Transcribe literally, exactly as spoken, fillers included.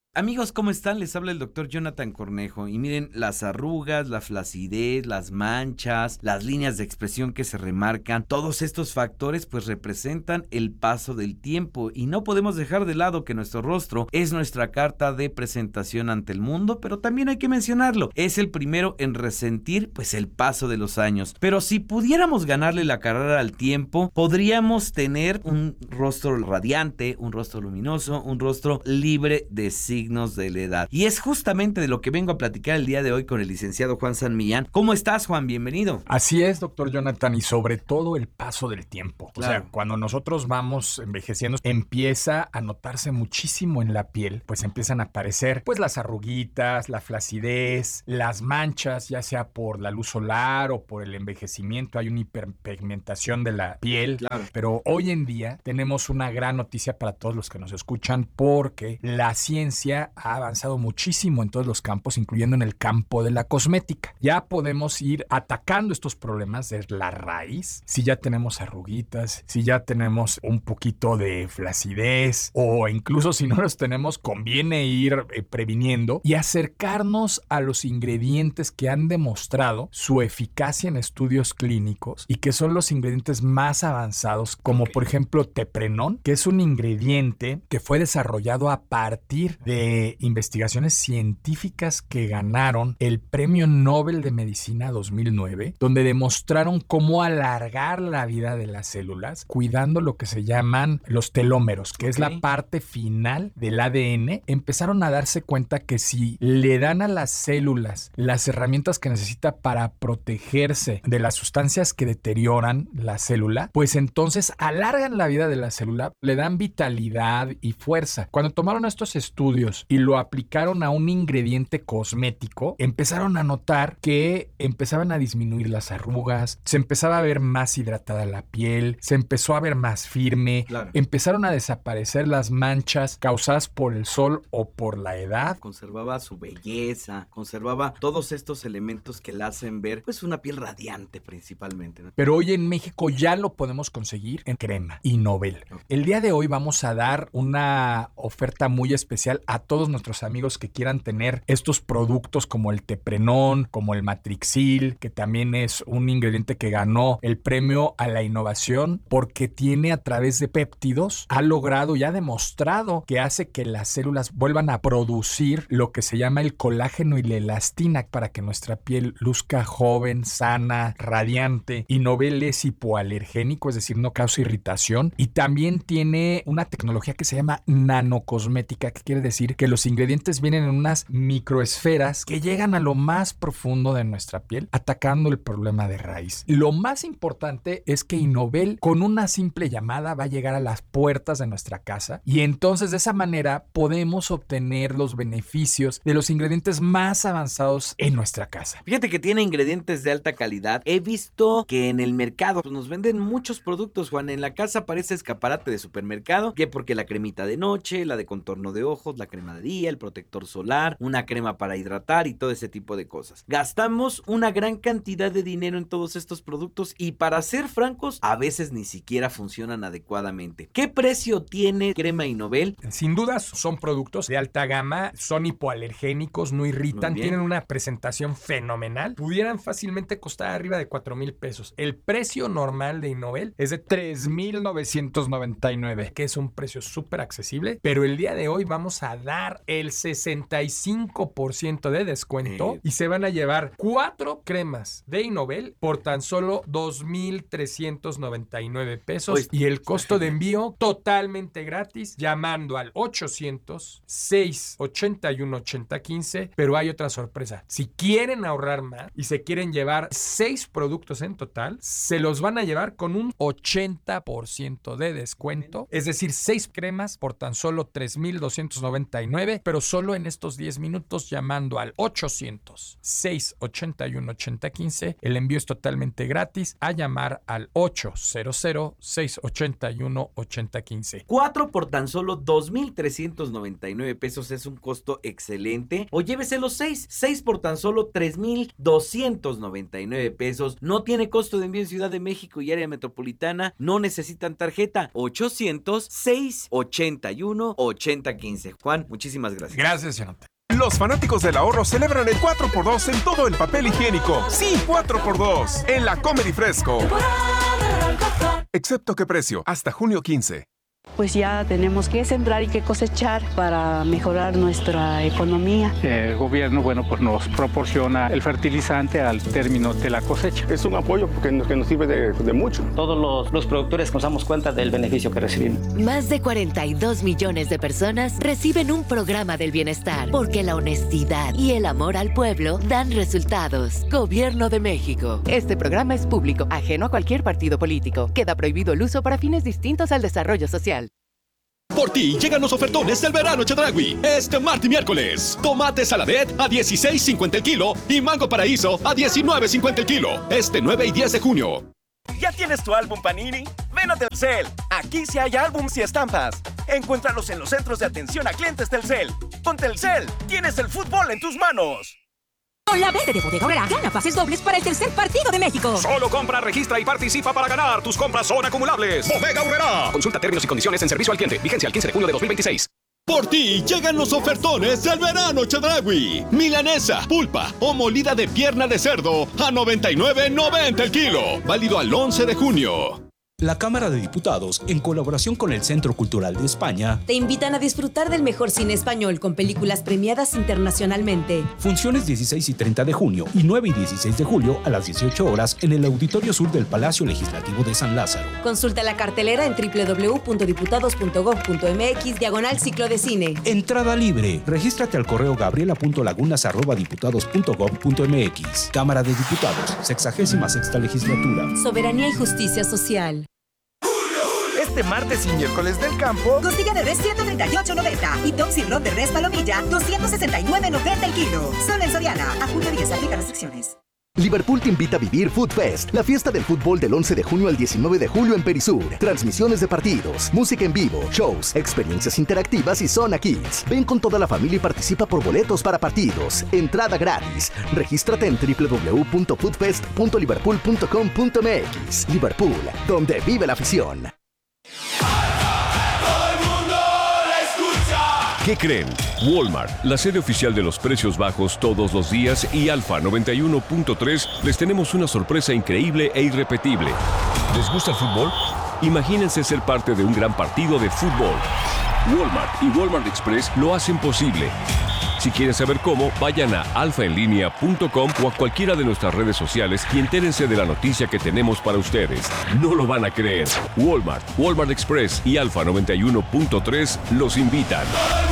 Amigos, ¿cómo están? Les habla el doctor Jonathan Cornejo y miren, las arrugas, la flacidez, las manchas, las líneas de expresión que se remarcan, todos estos factores pues representan el paso del tiempo y no podemos dejar de lado que nuestro rostro es nuestra carta de presentación ante el mundo, pero también hay que mencionarlo, es el primero en resentir pues el paso de los años. Pero si pudiéramos ganarle la carrera al tiempo, podríamos tener un rostro radiante, un rostro luminoso, un rostro libre de signos de la edad. Y es justamente de lo que vengo a platicar el día de hoy con el licenciado Juan San Millán. ¿Cómo estás, Juan? Bienvenido. Así es, doctor Jonathan, y sobre todo el paso del tiempo. Claro. O sea, cuando nosotros vamos envejeciendo, empieza a notarse muchísimo en la piel, pues empiezan a aparecer pues las arruguitas, la flacidez, las manchas, ya sea por la luz solar o por el envejecimiento, hay una hiperpigmentación de la piel. Claro. Pero hoy en día tenemos una gran noticia para todos los que nos escuchan, porque la ciencia ha avanzado muchísimo en todos los campos, incluyendo en el campo de la cosmética. Ya podemos ir atacando estos problemas de la raíz. Si ya tenemos arruguitas, si ya tenemos un poquito de flacidez, o incluso si no los tenemos, conviene ir eh, previniendo y acercarnos a los ingredientes que han demostrado su eficacia en estudios clínicos y que son los ingredientes más avanzados, como por ejemplo teprenón, que es un ingrediente que fue desarrollado a partir de De investigaciones científicas que ganaron el Premio Nobel de Medicina dos mil nueve, donde demostraron cómo alargar la vida de las células cuidando lo que se llaman los telómeros, que okay. es la parte final del A D N. Empezaron a darse cuenta que si le dan a las células las herramientas que necesita para protegerse de las sustancias que deterioran la célula, pues entonces alargan la vida de la célula, le dan vitalidad y fuerza. Cuando tomaron estos estudios y lo aplicaron a un ingrediente cosmético, empezaron a notar que empezaban a disminuir las arrugas, se empezaba a ver más hidratada la piel, se empezó a ver más firme, claro. Empezaron a desaparecer las manchas causadas por el sol o por la edad. Conservaba su belleza, conservaba todos estos elementos que la hacen ver pues una piel radiante principalmente, ¿no? Pero hoy en México ya lo podemos conseguir en crema Innovel. Okay. El día de hoy vamos a dar una oferta muy especial a todos nuestros amigos que quieran tener estos productos como el teprenón, como el matrixil, que también es un ingrediente que ganó el premio a la innovación porque tiene a través de péptidos, ha logrado y ha demostrado que hace que las células vuelvan a producir lo que se llama el colágeno y la elastina para que nuestra piel luzca joven, sana, radiante. Innovel es hipoalergénico, es decir, no causa irritación, y también tiene una tecnología que se llama nanocosmética, que quiere decir que los ingredientes vienen en unas microesferas que llegan a lo más profundo de nuestra piel, atacando el problema de raíz. Lo más importante es que Innovel, con una simple llamada, va a llegar a las puertas de nuestra casa y entonces de esa manera podemos obtener los beneficios de los ingredientes más avanzados en nuestra casa. Fíjate que tiene ingredientes de alta calidad. He visto que en el mercado pues, nos venden muchos productos, Juan. En la casa parece escaparate de supermercado, que porque la cremita de noche, la de contorno de ojos, la crema de día, el protector solar, una crema para hidratar y todo ese tipo de cosas. Gastamos una gran cantidad de dinero en todos estos productos y, para ser francos, a veces ni siquiera funcionan adecuadamente. ¿Qué precio tiene crema Innovel? Sin dudas son productos de alta gama, son hipoalergénicos, no irritan, tienen una presentación fenomenal. Pudieran fácilmente costar arriba de cuatro mil pesos. El precio normal de Innovel es de tres mil novecientos noventa y nueve, que es un precio súper accesible, pero el día de hoy vamos a dar el sesenta y cinco por ciento de descuento eh. y se van a llevar cuatro cremas de Innovel por tan solo dos mil trescientos noventa y nueve pesos pues, y el costo de envío totalmente gratis llamando al ochocientos, seiscientos ochenta y uno, ochenta quince. Pero hay otra sorpresa: si quieren ahorrar más y se quieren llevar seis productos en total, se los van a llevar con un ochenta por ciento de descuento, es decir, seis cremas por tan solo tres mil doscientos noventa y nueve, pero solo en estos diez minutos llamando al ochocientos, seiscientos ochenta y uno, ochenta quince. El envío es totalmente gratis. A llamar al ochocientos, seiscientos ochenta y uno, ochenta quince. cuatro por tan solo dos mil trescientos noventa y nueve pesos es un costo excelente. O llévese los seis. seis por tan solo tres mil doscientos noventa y nueve pesos. No tiene costo de envío en Ciudad de México y área metropolitana. No necesitan tarjeta. ochocientos, seiscientos ochenta y uno, ochenta quince. Juan, Juan, muchísimas gracias. Gracias, Jonathan. Los fanáticos del ahorro celebran el cuatro por dos en todo el papel higiénico. Sí, cuatro por dos en la Comer y Fresco. Excepto qué precio, hasta junio quince. Pues ya tenemos que sembrar y que cosechar para mejorar nuestra economía. El gobierno, bueno, pues nos proporciona el fertilizante al término de la cosecha. Es un apoyo porque nos, que nos sirve de, de mucho. Todos los, los productores nos damos cuenta del beneficio que recibimos. Más de cuarenta y dos millones de personas reciben un programa del bienestar, porque la honestidad y el amor al pueblo dan resultados. Gobierno de México. Este programa es público, ajeno a cualquier partido político. Queda prohibido el uso para fines distintos al desarrollo social. Por ti llegan los ofertones del verano Chedraui. Este martes y miércoles. Tomate saladet a dieciséis cincuenta el kilo y mango paraíso a diecinueve cincuenta el kilo. Este nueve y diez de junio. ¿Ya tienes tu álbum Panini? Ven a Telcel. Aquí sí hay álbums y estampas. Encuéntralos en los centros de atención a clientes Telcel. Con Telcel, tienes el fútbol en tus manos. Con la verde de Bodega Aurrera, gana pases dobles para el tercer partido de México. Solo compra, registra y participa para ganar. Tus compras son acumulables. Bodega Aurrera. Consulta términos y condiciones en servicio al cliente. Vigencia el quince de junio de dos mil veintiséis. Por ti llegan los ofertones del verano Chedraui. Milanesa, pulpa o molida de pierna de cerdo a noventa y nueve noventa el kilo. Válido al once de junio. La Cámara de Diputados, en colaboración con el Centro Cultural de España, te invitan a disfrutar del mejor cine español con películas premiadas internacionalmente. Funciones dieciséis y treinta de junio y nueve y dieciséis de julio a las dieciocho horas en el Auditorio Sur del Palacio Legislativo de San Lázaro. Consulta la cartelera en doble u doble u doble u punto diputados punto gob punto eme equis diagonal ciclo de cine. Entrada libre. Regístrate al correo gabriela punto lagunas arroba diputados punto gob punto eme equis. Cámara de Diputados, sexagésima sexta legislatura. Soberanía y justicia social. Este martes y miércoles del campo, costilla de res ciento treinta y ocho noventa y top sirloin de res palomilla doscientos sesenta y nueve noventa el kilo. Solo en Soriana. A junio diez, aplica restricciones. Liverpool te invita a vivir Food Fest, la fiesta del fútbol del once de junio al diecinueve de julio en Perisur. Transmisiones de partidos, música en vivo, shows, experiencias interactivas y Zona Kids. Ven con toda la familia y participa por boletos para partidos. Entrada gratis. Regístrate en doble u doble u doble u punto foodfest punto liverpool punto com punto eme equis. Liverpool, donde vive la afición. ¿Qué creen? Walmart, la sede oficial de los precios bajos todos los días, y Alfa noventa y uno punto tres les tenemos una sorpresa increíble e irrepetible. ¿Les gusta el fútbol? Imagínense ser parte de un gran partido de fútbol. Walmart y Walmart Express lo hacen posible. Si quieren saber cómo, vayan a alfa en línea punto com o a cualquiera de nuestras redes sociales y entérense de la noticia que tenemos para ustedes. No lo van a creer. Walmart, Walmart Express y Alfa noventa y uno punto tres los invitan.